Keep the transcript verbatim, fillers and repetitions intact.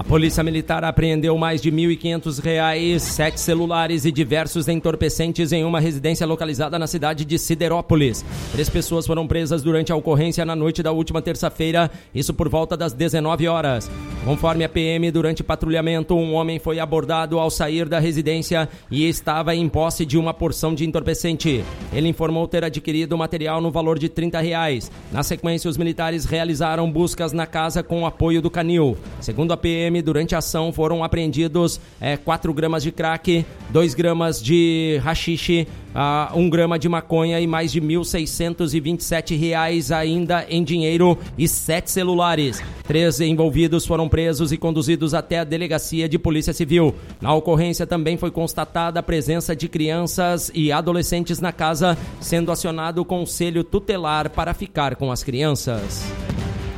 Polícia Militar apreendeu mais de mil e quinhentos reais, sete celulares e diversos entorpecentes em uma residência localizada na cidade de Siderópolis. Três pessoas foram presas durante a ocorrência na noite da última terça-feira, isso por volta das dezenove horas. Conforme a P M, durante patrulhamento, um homem foi abordado ao sair da residência e estava em posse de uma porção de entorpecente. Ele informou ter adquirido material no valor de trinta reais. Na sequência, os militares realizaram buscas na casa com o apoio do Canil. Segundo a P M, durante a ação foram apreendidos é, quatro gramas de crack, dois gramas de haxixe, uh, um grama de maconha e mais de mil seiscentos e vinte e sete reais ainda em dinheiro e sete celulares. Três envolvidos foram presos e conduzidos até a delegacia de Polícia Civil. Na ocorrência também foi constatada a presença de crianças e adolescentes na casa, sendo acionado o conselho tutelar para ficar com as crianças.